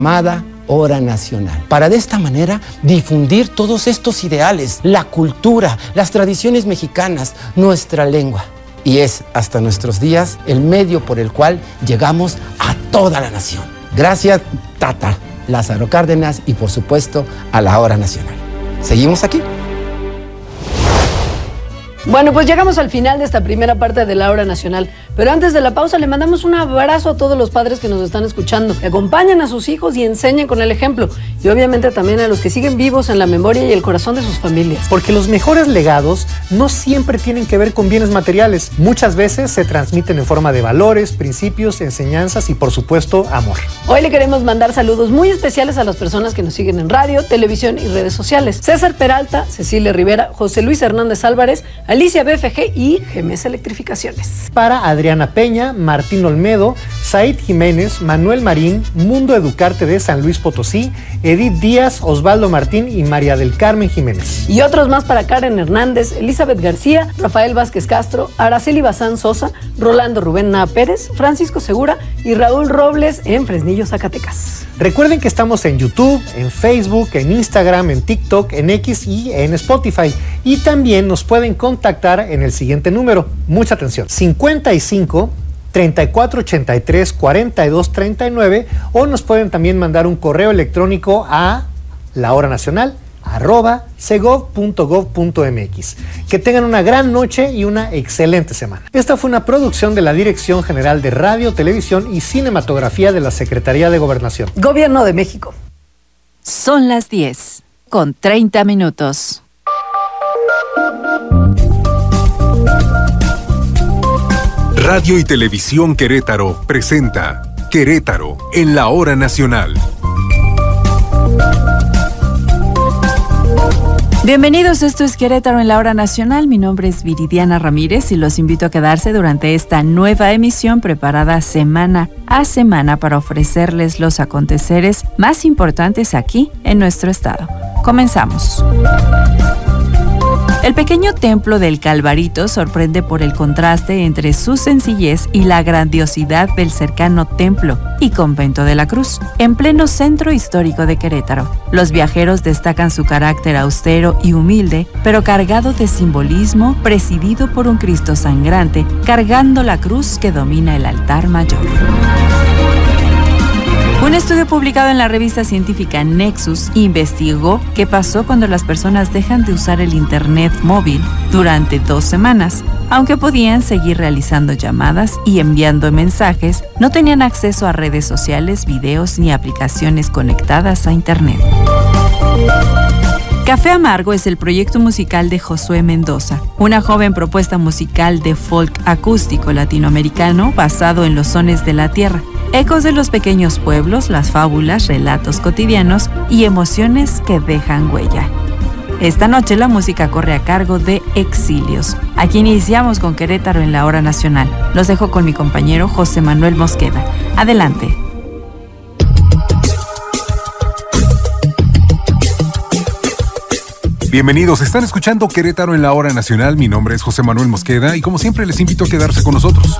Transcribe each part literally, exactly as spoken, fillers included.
llamada Hora Nacional, para de esta manera difundir todos estos ideales, la cultura, las tradiciones mexicanas, nuestra lengua. Y es hasta nuestros días el medio por el cual llegamos a toda la nación. Gracias, Tata, Lázaro Cárdenas y por supuesto a la Hora Nacional. ¿Seguimos aquí? Bueno, pues llegamos al final de esta primera parte de la Hora Nacional, pero antes de la pausa le mandamos un abrazo a todos los padres que nos están escuchando. Acompañen a sus hijos y enseñen con el ejemplo, y obviamente también a los que siguen vivos en la memoria y el corazón de sus familias. Porque los mejores legados no siempre tienen que ver con bienes materiales, muchas veces se transmiten en forma de valores, principios, enseñanzas y por supuesto amor. Hoy le queremos mandar saludos muy especiales a las personas que nos siguen en radio, televisión y redes sociales. César Peralta, Cecilia Rivera, José Luis Hernández Álvarez, Alicia B F G y G M S Electrificaciones. Para Adriana Peña, Martín Olmedo, Said Jiménez, Manuel Marín, Mundo Educarte de San Luis Potosí, Edith Díaz, Osvaldo Martín y María del Carmen Jiménez. Y otros más para Karen Hernández, Elizabeth García, Rafael Vázquez Castro, Araceli Bazán Sosa, Rolando Rubén Naa Pérez, Francisco Segura y Raúl Robles en Fresnillo, Zacatecas. Recuerden que estamos en YouTube, en Facebook, en Instagram, en TikTok, en X y en Spotify. Y también nos pueden contactar en el siguiente número. Mucha atención. cincuenta y cinco, treinta y cuatro ochenta y tres, cuarenta y dos treinta y nueve o nos pueden también mandar un correo electrónico a lahoranacional arroba segov punto gov punto mx. Que tengan una gran noche y una excelente semana. Esta fue una producción de la Dirección General de Radio, Televisión y Cinematografía de la Secretaría de Gobernación. Gobierno de México. Son las diez con treinta minutos. Radio y Televisión Querétaro presenta Querétaro en la Hora Nacional. Bienvenidos, esto es Querétaro en la Hora Nacional. Mi nombre es Viridiana Ramírez y los invito a quedarse durante esta nueva emisión preparada semana a semana para ofrecerles los aconteceres más importantes aquí en nuestro estado. Comenzamos. El pequeño templo del Calvarito sorprende por el contraste entre su sencillez y la grandiosidad del cercano templo y convento de la Cruz, en pleno centro histórico de Querétaro. Los viajeros destacan su carácter austero y humilde, pero cargado de simbolismo, presidido por un Cristo sangrante, cargando la cruz que domina el altar mayor. Un estudio publicado en la revista científica Nexus investigó qué pasó cuando las personas dejan de usar el internet móvil durante dos semanas. Aunque podían seguir realizando llamadas y enviando mensajes, no tenían acceso a redes sociales, videos ni aplicaciones conectadas a internet. Café Amargo es el proyecto musical de Josué Mendoza, una joven propuesta musical de folk acústico latinoamericano basado en los sones de la tierra, ecos de los pequeños pueblos, las fábulas, relatos cotidianos y emociones que dejan huella. Esta noche la música corre a cargo de Exilios. Aquí iniciamos con Querétaro en la Hora Nacional. Los dejo con mi compañero José Manuel Mosqueda. Adelante. Bienvenidos, están escuchando Querétaro en la Hora Nacional. Mi nombre es José Manuel Mosqueda y como siempre les invito a quedarse con nosotros.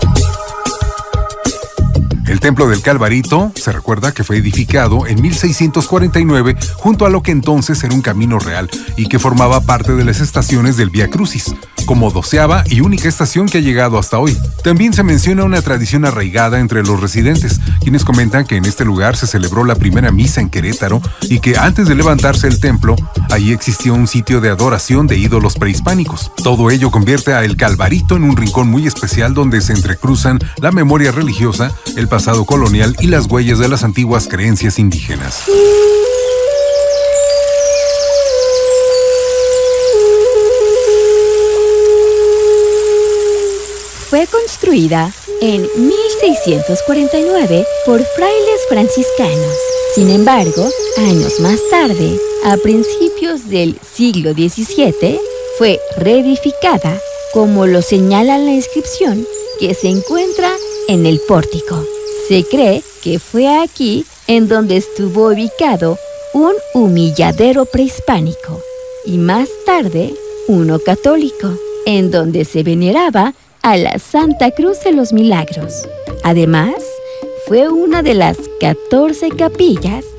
El Templo del Calvarito se recuerda que fue edificado en mil seiscientos cuarenta y nueve junto a lo que entonces era un camino real y que formaba parte de las estaciones del Vía Crucis, como doceava y única estación que ha llegado hasta hoy. También se menciona una tradición arraigada entre los residentes, quienes comentan que en este lugar se celebró la primera misa en Querétaro y que antes de levantarse el templo, allí existió un sitio de adoración de ídolos prehispánicos. Todo ello convierte a El Calvarito en un rincón muy especial donde se entrecruzan la memoria religiosa, el pasado colonial y las huellas de las antiguas creencias indígenas. Fue construida en mil seiscientos cuarenta y nueve por frailes franciscanos. Sin embargo, años más tarde, a principios del siglo diecisiete, fue reedificada, como lo señala la inscripción que se encuentra en el pórtico. Se cree que fue aquí en donde estuvo ubicado un humilladero prehispánico y más tarde uno católico, en donde se veneraba a la Santa Cruz de los Milagros. Además, fue una de las catorce capillas